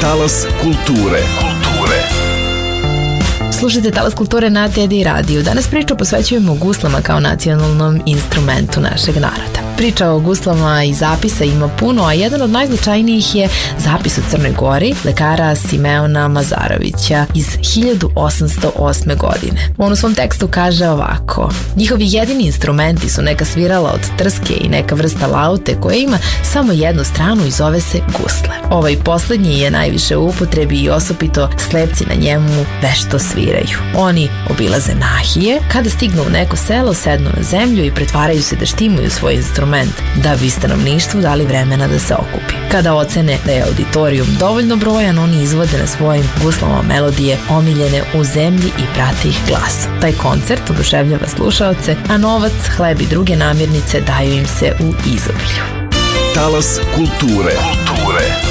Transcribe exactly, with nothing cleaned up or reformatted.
Talas kulture. Kulture. Slušajte Talas kulture na T D radiju. Danas priču posvećujemo guslama kao nacionalnom instrumentu našeg naroda. Priča o guslama i zapisa ima puno, a jedan od najznačajnijih je zapis u Crnoj Gori lekara Simeona Mazarovića iz hiljadu osamsto osme. godine. On u svom tekstu kaže ovako: njihovi jedini instrumenti su neka svirala od trske i neka vrsta laute koja ima samo jednu stranu i zove se gusle. Ovaj poslednji je najviše u upotrebi i osobito slepci na njemu vešto sviraju. Oni obilaze nahije, kada stignu u neko selo, sednu na zemlju i pretvaraju se da štimuju svoj instrument da bi stanovništvu dali vremena da se okupi. Kada ocene da je auditorijum dovoljno brojan, oni izvode na svojim guslama melodije omiljene u zemlji i prate ih glasom. Taj koncert oduševljava slušaoce, a novac, hleb i druge namirnice daju im se u izobilju. Talas kulture. Kulture.